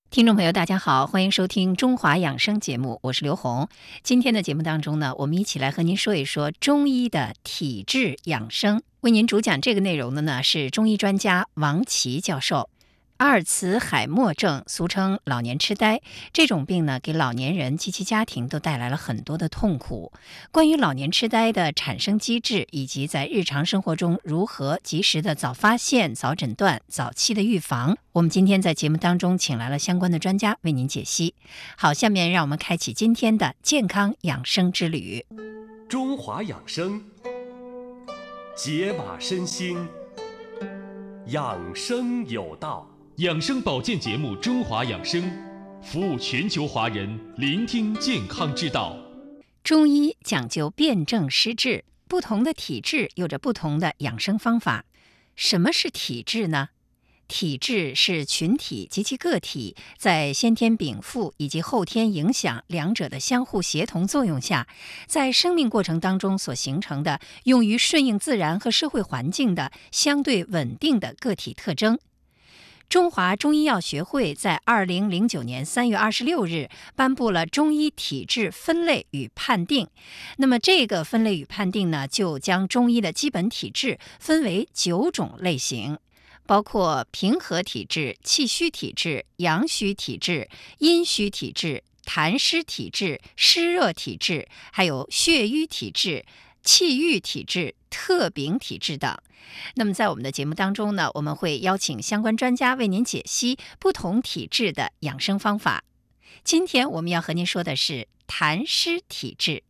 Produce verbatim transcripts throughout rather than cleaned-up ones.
听众朋友，大家好，欢迎收听中华养生节目，我是刘红。今天的节目当中呢，我们一起来和您说一说中医的体质养生。为您主讲这个内容的呢是中医专家王琦教授。阿尔茨海默症俗称老年痴呆，这种病呢给老年人及其家庭都带来了很多的痛苦。关于老年痴呆的产生机制，以及在日常生活中如何及时的早发现、早诊断、早期的预防，我们今天在节目当中请来了相关的专家为您解析。好，下面让我们开启今天的健康养生之旅。 中华养生，解码身心，养生有道。 养生保健节目《中华养生》，服务全球华人，聆听健康之道。 中医讲究辨证施治，不同的体质有着不同的养生方法。什么是体质呢？体质是群体及其个体在先天禀赋以及后天影响两者的相互协同作用下，在生命过程当中所形成的用于顺应自然和社会环境的相对稳定的个体特征。中华中医药学会在二零零九年三月二十六日颁布了中医体质分类与判定。那么这个分类与判定呢，就将中医的基本体质分为九种类型，包括平和体质、气虚体质、阳虚体质、阴虚体质、痰湿体质、湿热体质，还有血瘀体质、气郁体质、特禀体质等。那么在我们的节目当中呢，我们会邀请相关专家为您解析不同体质的养生方法。今天我们要和您说的是痰湿体质。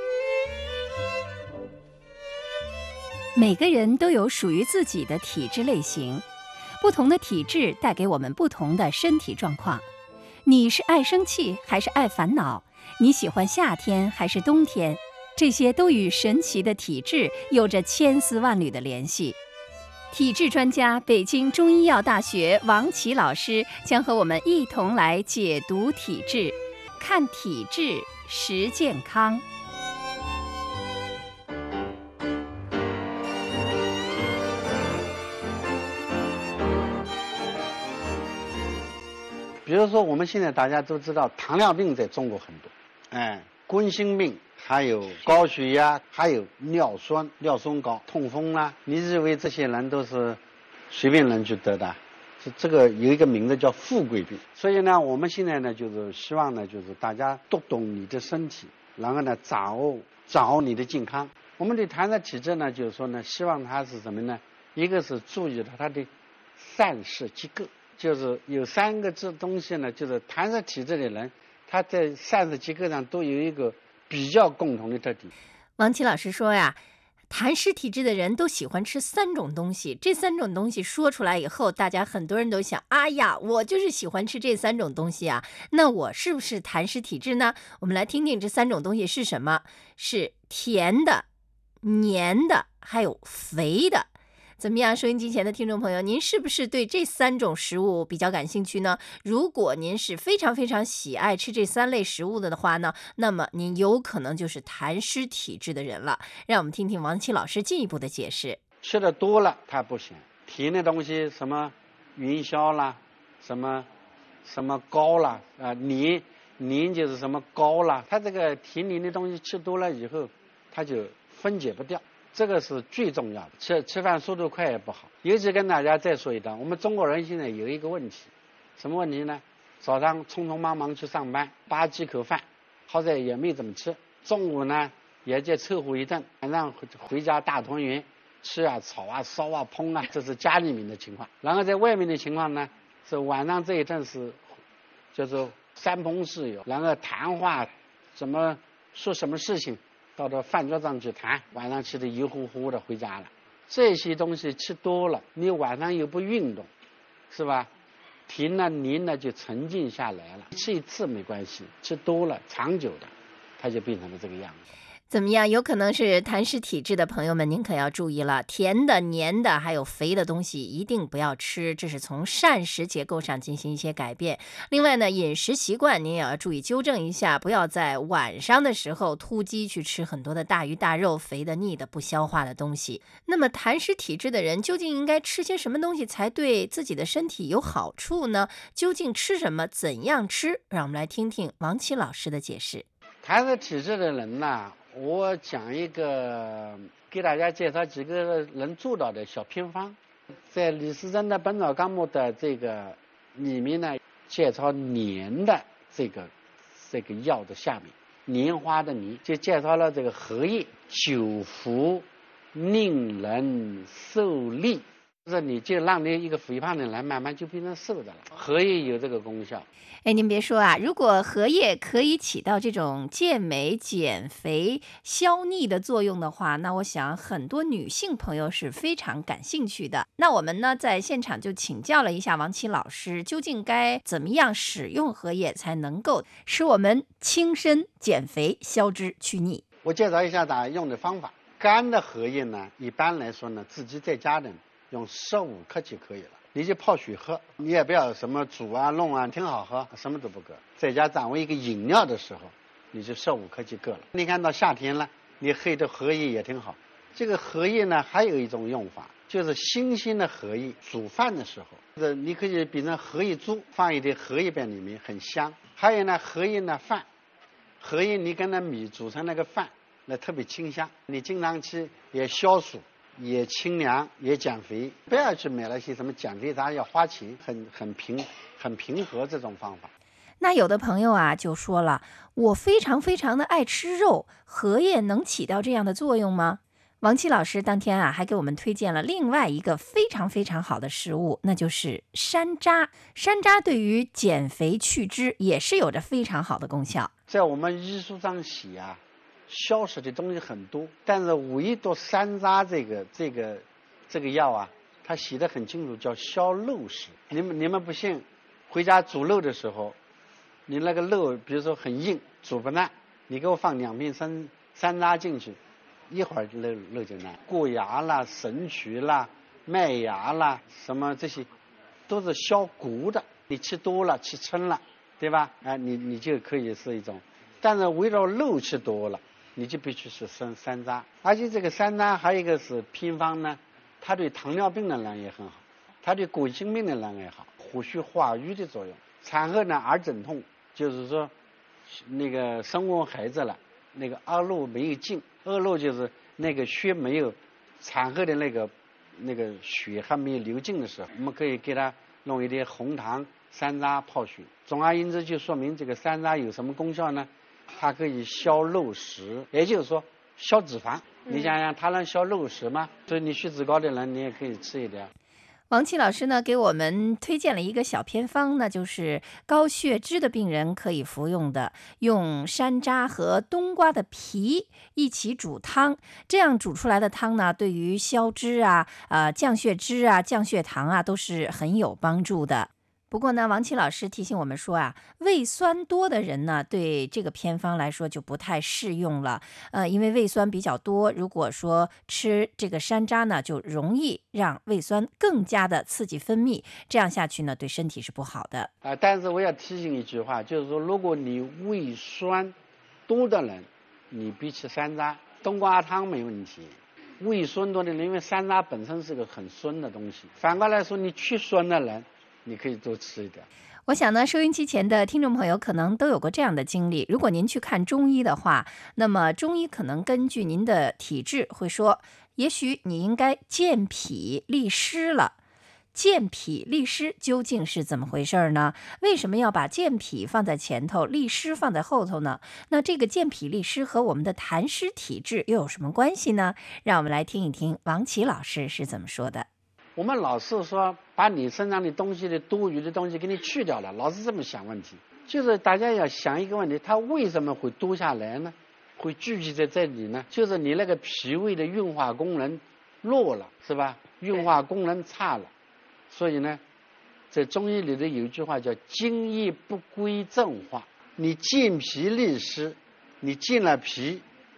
每个人都有属于自己的体质类型，不同的体质带给我们不同的身体状况。你是爱生气还是爱烦恼？你喜欢夏天还是冬天？这些都与神奇的体质有着千丝万缕的联系。体质专家北京中医药大学王琦老师将和我们一同来解读体质，看体质识健康。 比如说我们现在大家都知道糖尿病在中国很多，哎，冠心病，还有高血压，还有尿酸、尿酸高、痛风啦、啊。你认为这些人都是随便人去得的？这这个有一个名字叫富贵病。所以呢，我们现在呢，就是希望呢，就是大家读懂你的身体，然后呢，掌握掌握你的健康。我们的痰湿体质呢，就是说呢，希望它是什么呢？一个是注意它它的散失结构，就是有三个这东西呢，就是痰湿体质的人，他在散失结构上都有一个比较共同的特点。 王琦老师说呀，痰湿体质的人都喜欢吃三种东西，这三种东西说出来以后，大家很多人都想，哎呀，我就是喜欢吃这三种东西啊，那我是不是痰湿体质呢？我们来听听这三种东西是什么，是甜的、黏的，还有肥的。怎么样，收音机前的听众朋友，您是不是对这三种食物比较感兴趣呢？如果您是非常非常喜爱吃这三类食物的话呢，那么您有可能就是痰湿体质的人了。让我们听听王琦老师进一步的解释。 吃的多了它不行，甜的东西什么元宵啦，什么什么糕啦，啊、呃、黏黏就是什么糕啦，它这个甜黏的东西吃多了以后，它就分解不掉。这个是最重要的，吃吃饭速度快也不好。尤其跟大家再说一段，我们中国人现在有一个问题，什么问题呢？早上匆匆忙忙去上班，扒几口饭，好在也没怎么吃。中午呢也就凑合一顿，晚上回家大团圆，吃啊炒啊烧啊烹啊，这是家里面的情况。然后在外面的情况呢，是晚上这一阵是叫做三烹四友，然后谈话怎么说什么事情。到到饭桌上去谈，晚上吃的油乎乎的回家了。这些东西吃多了，你晚上又不运动，是吧？停了黏了就沉静下来了。吃一次没关系，吃多了长久的，它就变成了这个样子。 怎么样？有可能是痰湿体质的朋友们，您可要注意了，甜的、黏的，还有肥的东西一定不要吃，这是从膳食结构上进行一些改变。另外呢，饮食习惯您也要注意纠正一下，不要在晚上的时候突击去吃很多的大鱼大肉、肥的、腻的、不消化的东西。那么痰湿体质的人究竟应该吃些什么东西才对自己的身体有好处呢？究竟吃什么？怎样吃？让我们来听听王琦老师的解释。 痰湿体质的人呢，我讲一个，给大家介绍几个能做到的小偏方。在李时珍的《本草纲目》的这个里面呢，介绍黏的这个这个药的下面，莲花的莲就介绍了这个荷叶，久服令人受力。就是你就让那一个肥胖的人慢慢就变成瘦的了，荷叶有这个功效。 哎，您别说啊，如果荷叶可以起到这种健美、减肥、消腻的作用的话，那我想很多女性朋友是非常感兴趣的。那我们呢，在现场就请教了一下王琦老师，究竟该怎么样使用荷叶才能够使我们轻身、减肥、消脂、去腻？ 我介绍一下大家用的方法。干的荷叶呢，一般来说呢，自己在家的用十五克就可以了，你就泡水喝，你也不要什么煮啊弄啊，挺好喝，什么都不搁。在家掌握一个饮料的时候，你就十五克就够了。你看到夏天了，你喝的荷叶也挺好。这个荷叶呢，还有一种用法，就是新鲜的荷叶煮饭的时候，就是你可以变成荷叶猪，放一点荷叶在里面，很香。还有呢，荷叶呢饭，荷叶你跟那米煮成那个饭，那特别清香。你经常吃也消暑。也清凉，也减肥，不要去买那些什么减肥茶，要花钱，很很平很平和这种方法。 那有的朋友啊就说了，我非常非常的爱吃肉，荷叶能起到这样的作用吗？王琦老师当天啊还给我们推荐了另外一个非常非常好的食物，那就是山楂。山楂对于减肥去脂也是有着非常好的功效。 在我们医书上写啊，消食的东西很多，但是唯独山楂这个这个这个药啊，它写得很清楚，叫消肉食。你们你们不信，回家煮肉的时候，你那个肉比如说很硬，煮不烂，你给我放两片山山楂进去，一会儿肉肉就烂。过芽啦、神曲啦、麦芽啦，什么这些，都是消谷的。你吃多了、吃撑了，对吧？啊，你你就可以是一种，但是围绕肉吃多了。你就必须是山山楂，而且这个山楂还有一个是偏方呢，它对糖尿病的人也很好，它对果心病的人也好，活血化瘀的作用。产后呢，儿诊痛，就是说那个生完孩子了，那个恶露没有尽，恶露就是那个血没有，产后的那个那个血还没有流尽的时候，我们可以给他弄一点红糖、山楂泡水。总而言之，就说明这个山楂有什么功效呢？它可以消肉食，也就是说消脂肪。你想想，它能消肉食吗？所以你血脂高的人，你也可以吃一点。 王琦老师呢，给我们推荐了一个小偏方，那就是高血脂的病人可以服用的，用山楂和冬瓜的皮一起煮汤，这样煮出来的汤呢，对于消脂啊、呃降血脂啊、降血糖啊，都是很有帮助的。不过呢，王琦老师提醒我们说啊，胃酸多的人呢，对这个偏方来说就不太适用了。呃，因为胃酸比较多，如果说吃这个山楂呢，就容易让胃酸更加的刺激分泌，这样下去呢，对身体是不好的。 啊、呃，但是我要提醒一句话，就是说，如果你胃酸多的人，你比起山楂，冬瓜汤没问题。胃酸多的人，因为山楂本身是个很酸的东西，反过来说，你去酸的人，你可以多吃一点。 我想呢，收音机前的听众朋友可能都有过这样的经历，如果您去看中医的话，那么中医可能根据您的体质会说，也许你应该健脾利湿了。健脾利湿究竟是怎么回事呢？为什么要把健脾放在前头，利湿放在后头呢？那这个健脾利湿和我们的痰湿体质又有什么关系呢？让我们来听一听王琦老师是怎么说的。 我们老是说把你身上的东西的多余的东西给你去掉了，老是这么想问题。就是大家要想一个问题，它为什么会多下来呢？会聚集在这里呢？就是你那个脾胃的运化功能弱了，是吧？运化功能差了，所以呢，在中医里头有一句话叫津液不归正化。你健脾利湿，你健了脾，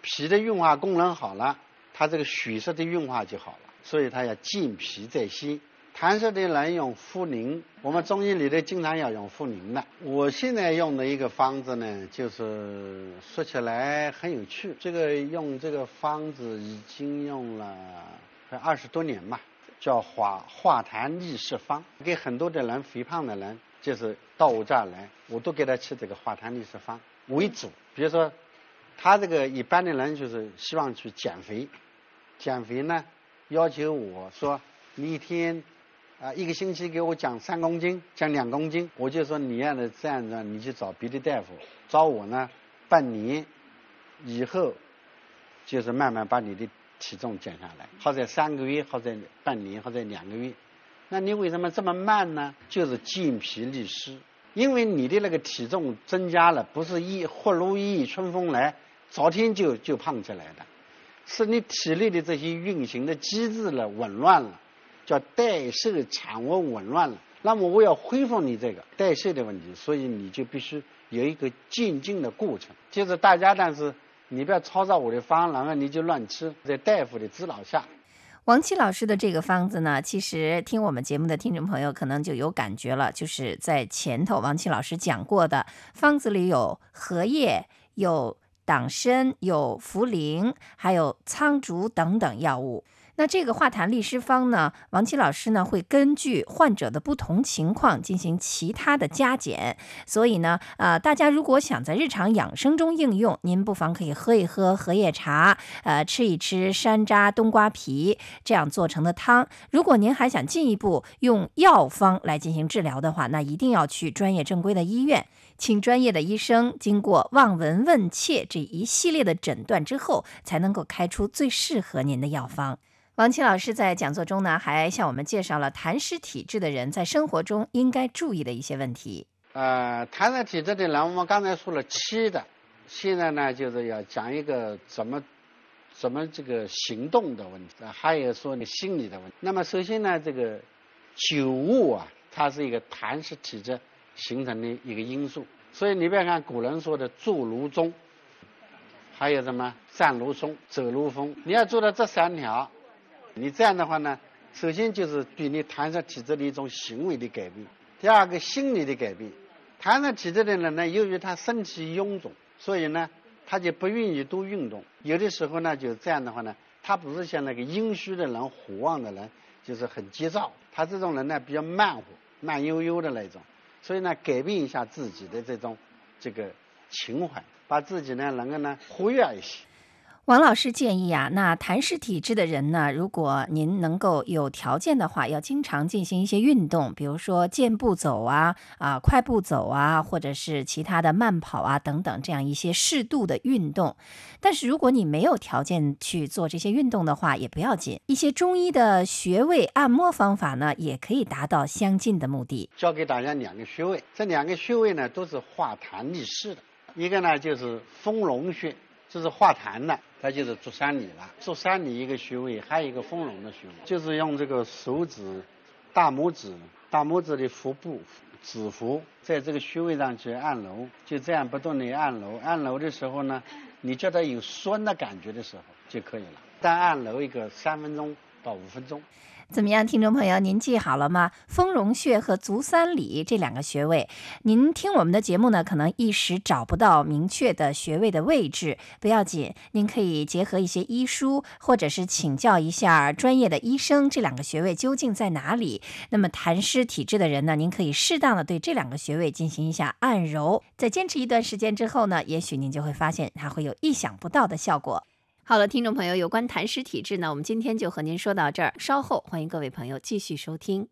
脾的运化功能好了，它这个血色的运化就好了。所以它要健脾在心。痰湿的人用茯苓，我们中医里头经常要用茯苓的。我现在用的一个方子呢，就是说起来很有趣。这个用这个方子已经用了快二十多年吧，叫化化痰利湿方。给很多的人，肥胖的人，就是到我这儿来，我都给他吃这个化痰利湿方为主。比如说，他这个一般的人就是希望去减肥，减肥呢要求我说你一天。啊，一个星期给我降三公斤，降两公斤，我就说你要是这样子，你去找别的大夫，找我呢，半年以后，就是慢慢把你的体重减下来，或者三个月，或者半年，或者两个月。那你为什么这么慢呢？就是健脾利湿，因为你的那个体重增加了，不是一忽如意春风来，昨天就就胖起来的，是你体内的这些运行的机制了紊乱了。叫代谢产物紊乱了，那么我要恢复你这个代谢的问题，所以你就必须有一个渐进的过程。就是大家，但是你不要抄照我的方，然后你就乱吃，在大夫的指导下。 王琦老师的这个方子呢，其实听我们节目的听众朋友可能就有感觉了，就是在前头王琦老师讲过的方子里有荷叶，有党参，有茯苓，还有苍术等等药物。那这个化痰利湿方呢，王琦老师呢会根据患者的不同情况进行其他的加减，所以呢，呃，大家如果想在日常养生中应用，您不妨可以喝一喝荷叶茶，呃，吃一吃山楂、冬瓜皮这样做成的汤。如果您还想进一步用药方来进行治疗的话，那一定要去专业正规的医院，请专业的医生经过望闻问切这一系列的诊断之后，才能够开出最适合您的药方。王琦老师在讲座中呢，还向我们介绍了痰湿体质的人在生活中应该注意的一些问题。 呃，痰湿体质的人，我们刚才说了七的，现在呢就是要讲一个怎么怎么这个行动的问题，还有说你心理的问题。那么首先呢，这个酒物啊，它是一个痰湿体质形成的一个因素，所以你不要看古人说的坐如钟，还有什么站如松，走如风，你要做到这三条。你这样的话呢，首先就是对你痰湿体质的一种行为的改变，第二个心理的改变。痰湿体质的人呢，由于他身体臃肿，所以呢他就不愿意多运动，有的时候呢就这样的话呢，他不是像那个阴虚的人、火旺的人，就是很急躁，他这种人呢比较慢活、慢悠悠的那种，所以呢改变一下自己的这种这个情怀，把自己呢能够呢活跃一些。 王老师建议啊，那痰湿体质的人呢，如果您能够有条件的话，要经常进行一些运动，比如说健步走啊、啊快步走啊，或者是其他的慢跑啊等等，这样一些适度的运动。但是如果你没有条件去做这些运动的话，也不要紧，一些中医的穴位按摩方法呢，也可以达到相近的目的。 教给大家两个穴位，这两个穴位呢都是化痰利湿的，一个呢就是丰隆穴，这是化痰的，它就是足三里了。足三里一个穴位，还有一个丰隆的穴位，就是用这个手指、大拇指、大拇指的腹部、指腹，在这个穴位上去按揉，就这样不断的按揉。按揉的时候呢，你觉得有酸的感觉的时候就可以了。但按揉一个三分钟到五分钟。 怎么样，听众朋友，您记好了吗？丰隆穴和足三里这两个穴位，您听我们的节目呢，可能一时找不到明确的穴位的位置，不要紧，您可以结合一些医书，或者是请教一下专业的医生，这两个穴位究竟在哪里。那么痰湿体质的人呢，您可以适当的对这两个穴位进行一下按揉，在坚持一段时间之后呢，也许您就会发现它会有意想不到的效果。好了，听众朋友，有关痰湿体质呢，我们今天就和您说到这儿，稍后欢迎各位朋友继续收听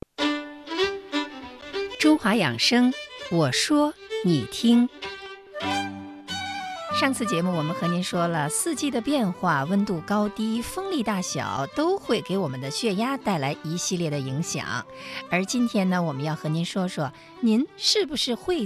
中华养生，我说你听。上次节目我们和您说了，四季的变化、温度高低、风力大小都会给我们的血压带来一系列的影响。而今天呢，我们要和您说说，您是不是会